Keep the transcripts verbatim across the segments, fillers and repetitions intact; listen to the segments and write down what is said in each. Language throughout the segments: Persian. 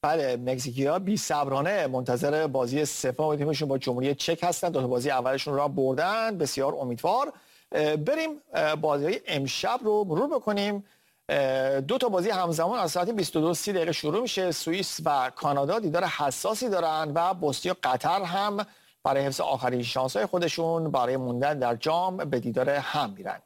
بله مکزیکی‌ها بی‌صبرانه منتظر بازی سوم تیمشون با جمهوری چک هستن. دو تا بازی اولشون را بردن، بسیار امیدوار. بریم بازی‌های امشب رو مرور بکنیم. دو تا بازی همزمان از ساعت بیست و دو و سی دقیقه شروع میشه. سوئیس و کانادا دیدار حساسی دارن و بوسنی و قطر هم برای حفظ آخرین شانس‌های خودشون برای موندن در جام به دیدار هم میرن.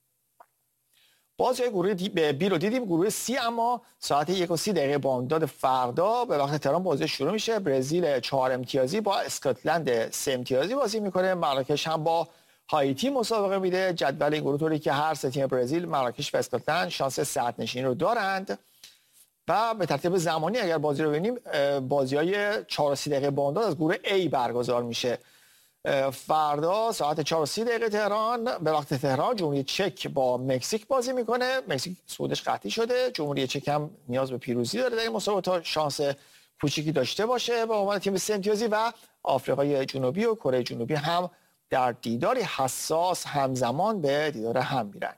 بازی گروه بی رو دیدیم. گروه سی اما ساعت یک و سی دقیقه بامداد فردا به وقت تهران بازی شروع میشه. برزیل چهار امتیازی با اسکاتلند سه امتیازی بازی میکنه. مراکش هم با هایتی مسابقه میده. جدول این گروه طوری که هر سه تیم برزیل، مراکش و اسکاتلند شانس صعود نشینی رو دارند و به ترتیب زمانی اگر بازی رو ببینیم بازی‌های چهار و سی دقیقه بامداد از گروه A برگزار میشه. فردا ساعت چهار و سی دقیقه تهران به وقت تهران جمهوری چک با مکزیک بازی میکنه. مکزیک صعودش قطعی شده. جمهوری چک هم نیاز به پیروزی داره در این مسابقه تا شانس کوچیکی داشته باشه به عنوان تیم سه امتیازی و آفریقای جنوبی و کره جنوبی هم در دیداری حساس همزمان به دیدار هم میرن.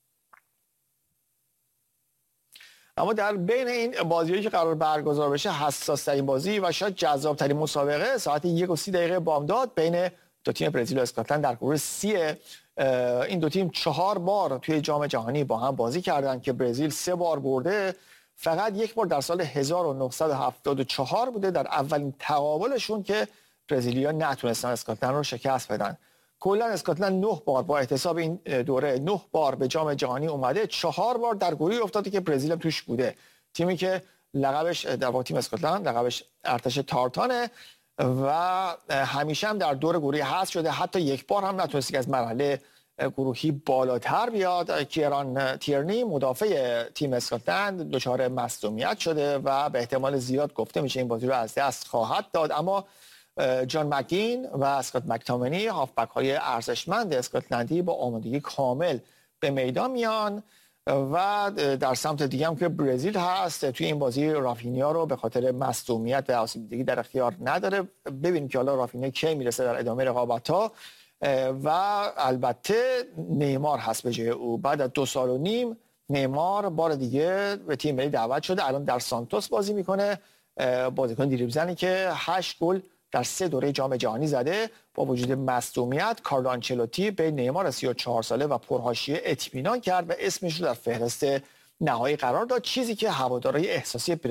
اما در بین این بازی‌هایی که قرار برگزار بشه حساس ترین بازی و شاید جذاب ترین مسابقه ساعت یک و سی دقیقه بامداد بین دو تیم برزیل و اسکاتلند در گروه سی. این دو تیم چهار بار توی جام جهانی با هم بازی کردن که برزیل سه بار برده. فقط یک بار در سال هزار و نهصد و هفتاد و چهار بوده در اولین تقابلشون که برزیلیا نتونستن اسکاتلند رو شکست بدن. کلا اسکاتلند نه بار با احتساب این دوره نه بار به جام جهانی اومده. چهار بار در گروهی افتاده که برزیل هم توش بوده. تیمی که لقبش در واقع تیم اسکاتلند لقبش ارتش تارتانه و همیشه هم در دور گروهی حذف شده. حتی یک بار هم نتونسته که از مرحله گروهی بالاتر بیاد. کیران تیرنی مدافع تیم اسکاتلند دچار مصدومیت شده و به احتمال زیاد گفته میشه این بازی رو از دست خواهد داد. اما جان مکین و اسکات مکتامنی هافبک های ارزشمند اسکاتلندی با آمادگی کامل به میدان میان و در سمت دیگه هم که برزیل هست توی این بازی رافینیا رو به خاطر مصدومیت و آسیب دیدگی در اختیار نداره. ببینیم که حالا رافینیا کی میرسه در ادامه رقابت‌ها و البته نیمار هست به جای او. بعد از دو سال و نیم نیمار بار دیگه به تیم ملی دعوت شده. الان در سانتوس بازی میکنه. بازیکن دریبل که هشت گل در سه دوره جام جهانی زده. با وجود مصدومیت کارلو آنچلوتی به نیمار سی و چهار ساله و پرحاشیه اطمینان کرد و اسمش رو در فهرست نهایی قرار داد، چیزی که هوادارهای احساسی